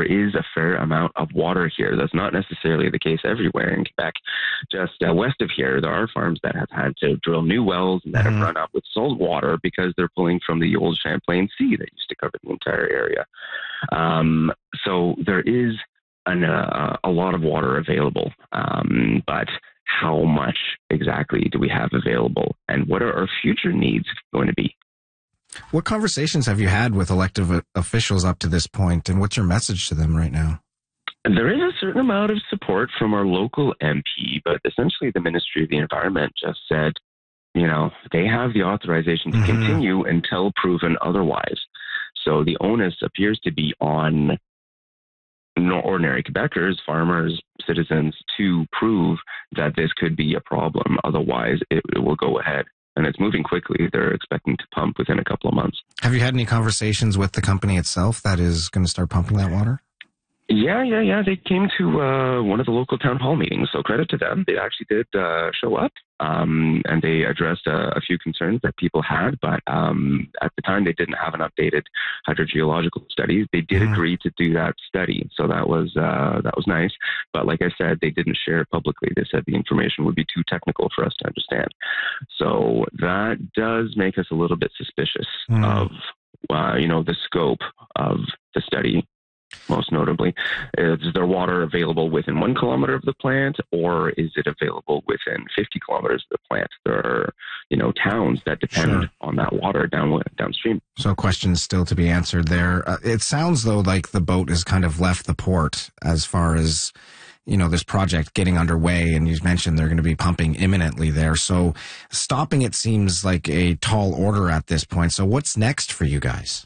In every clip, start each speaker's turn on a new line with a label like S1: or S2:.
S1: is a fair amount of water here. That's not necessarily the case everywhere in Quebec. Just west of here, there are farms that have had to drill new wells and that have run up with salt water because they're pulling from the old Champlain Sea that used to cover the entire area. So there is a lot of water available, but how much exactly do we have available, and what are our future needs going to be?
S2: What conversations have you had with elected officials up to this point, and what's your message to them right now?
S1: There is a certain amount of support from our local MP, but essentially the Ministry of the Environment just said, they have the authorization to continue until proven otherwise. So the onus appears to be on ordinary Quebecers, farmers, citizens, to prove that this could be a problem. Otherwise, it will go ahead. And it's moving quickly. They're expecting to pump within a couple of months.
S2: Have you had any conversations with the company itself that is going to start pumping that water?
S1: Yeah. They came to one of the local town hall meetings, so credit to them. They actually did show up, and they addressed a few concerns that people had, but at the time they didn't have an updated hydrogeological studies. They did agree to do that study, so that was nice. But like I said, they didn't share it publicly. They said the information would be too technical for us to understand. So that does make us a little bit suspicious of the scope of the study. Most notably, is there water available within 1 kilometer of the plant, or is it available within 50 kilometers of the plant? There are, towns that depend on that water downstream.
S2: So questions still to be answered there. It sounds, though, like the boat has kind of left the port as far as, this project getting underway, and you mentioned they're going to be pumping imminently there. So stopping it seems like a tall order at this point. So what's next for you guys?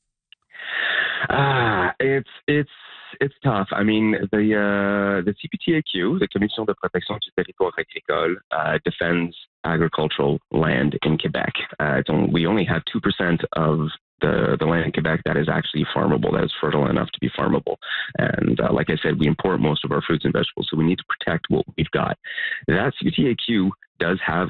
S1: It's tough. I mean, the CPTAQ, the Commission de Protection du Territoire Agricole, defends agricultural land in Quebec. We only have 2% of the land in Quebec that is actually farmable, that is fertile enough to be farmable. And like I said, we import most of our fruits and vegetables, so we need to protect what we've got. That CPTAQ does have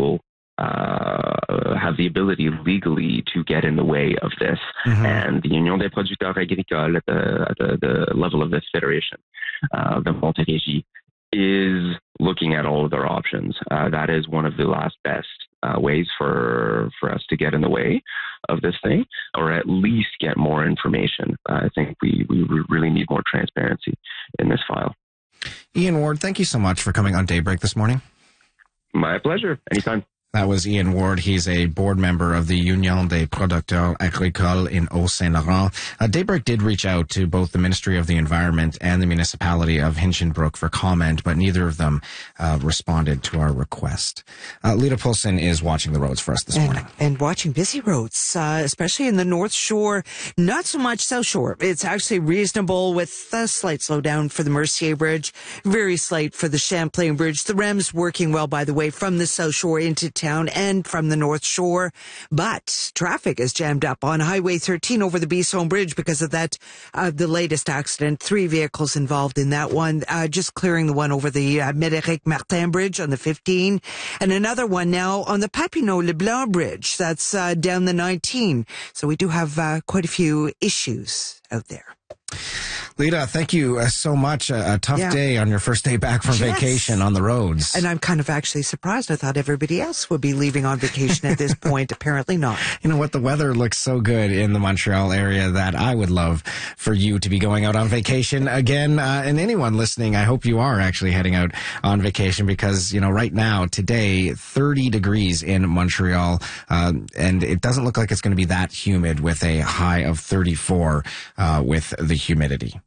S1: have the ability legally to get in the way of this. And the Union des Producteurs Agricoles at the level of this federation, the Montérégie, is looking at all of their options. That is one of the last best ways for us to get in the way of this thing, or at least get more information. I think we really need more transparency in this file.
S2: Ian Ward, thank you so much for coming on Daybreak this morning.
S1: My pleasure. Anytime.
S2: That was Ian Ward. He's a board member of the Union des Producteurs Agricoles in Haut-Saint-Laurent. Daybreak did reach out to both the Ministry of the Environment and the municipality of Hinchinbrook for comment, but neither of them responded to our request. Lita Poulsen is watching the roads for us this morning.
S3: And watching busy roads, especially in the North Shore, not so much South Shore. It's actually reasonable with a slight slowdown for the Mercier Bridge, very slight for the Champlain Bridge. The REM's working well, by the way, from the South Shore into town and from the North Shore, but traffic is jammed up on Highway 13 over the Bisson Bridge because of that, the latest accident. 3 vehicles involved in that one, just clearing the one over the Médéric Martin Bridge on the 15, and another one now on the Papineau-Leblanc Bridge. That's down the 19. So we do have quite a few issues out there.
S2: Lita, thank you so much. A tough day on your first day back from vacation on the roads.
S3: And I'm kind of actually surprised. I thought everybody else would be leaving on vacation at this point. Apparently not.
S2: You know what? The weather looks so good in the Montreal area that I would love for you to be going out on vacation again. And anyone listening, I hope you are actually heading out on vacation because, right now, today, 30 degrees in Montreal. And it doesn't look like it's going to be that humid with a high of 34 with the humidity.